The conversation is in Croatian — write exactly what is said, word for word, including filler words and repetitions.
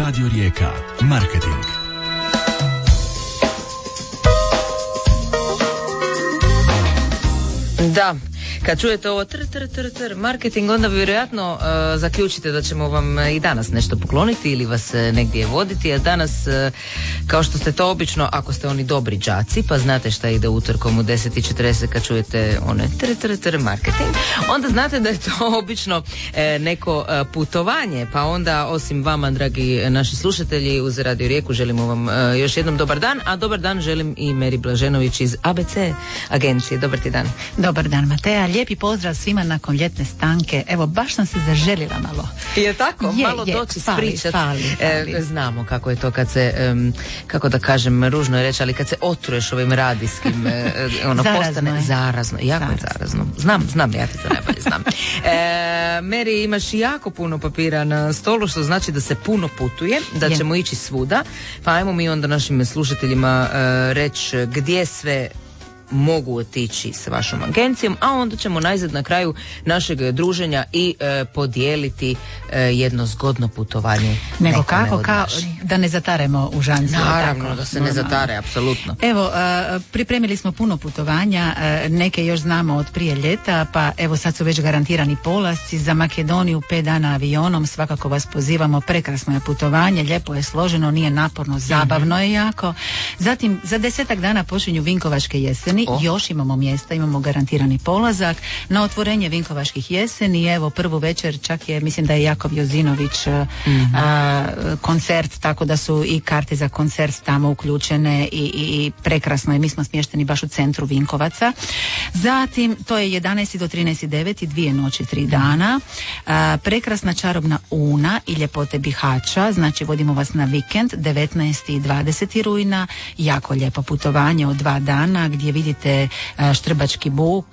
Radio Rijeka. Marketing. Da, kad čujete ovo tr, tr, tr, tr, marketing, onda vjerojatno uh, zaključite da ćemo vam i danas nešto pokloniti ili vas uh, negdje voditi, a danas, uh, kao što ste to obično, ako ste oni dobri đaci, pa znate šta ide utorkom u deset i četrdeset kad čujete one tr, tr, tr, marketing, onda znate da je to obično uh, neko uh, putovanje, pa onda osim vama, dragi naši slušatelji, uz Radio Rijeku želimo vam uh, još jednom dobar dan, a dobar dan želim i Meri Blaženović iz A B C agencije. Dobar ti dan. Dobar dan, Mateja. Lijepi pozdrav svima nakon ljetne stanke. Evo, baš sam se zaželila malo. Je tako? Je, malo je, doći fali, spričati. fali, fali. E, znamo kako je to kad se, um, kako da kažem, ružno je reći, ali kad se otruješ ovim radijskim, e, ono, zarazno postane je. zarazno. Jako zarazno. je zarazno. Znam, znam, ja ti to najbolje znam. E, Meri, imaš jako puno papira na stolu, što znači da se puno putuje, da je. ćemo ići svuda. Pa ajmo mi onda našim slušateljima uh, reći gdje sve mogu otići s vašom agencijom, a onda ćemo najzad na kraju našeg druženja i e, podijeliti e, jedno zgodno putovanje. Nego kako, kao, da ne zataremo u žancu. Naravno, tako, da se normalno. ne zatare, apsolutno. Evo, a, pripremili smo puno putovanja, a, neke još znamo od prije ljeta, pa evo sad su već garantirani polasci za Makedoniju, pet dana avionom, svakako vas pozivamo, prekrasno je putovanje, lijepo je složeno, nije naporno, zabavno je jako. Zatim, za desetak dana počinju Vinkovačke jeseni. Oh. Još imamo mjesta, imamo garantirani polazak na otvorenje Vinkovačkih jeseni. Evo, prvu večer čak je, mislim da je Jakov Jozinović mm-hmm. a, koncert, tako da su i karte za koncert tamo uključene i, i, i prekrasno je. Mi smo smješteni baš u centru Vinkovaca. Zatim, to je jedanaesti do trinaesti deveti, dvije noći, tri dana. A, prekrasna čarobna Una i ljepote Bihaća, znači vodimo vas na vikend devetnaesti i dvadeseti rujna. Jako lijepo putovanje od dva dana gdje vidite Štrbački buk,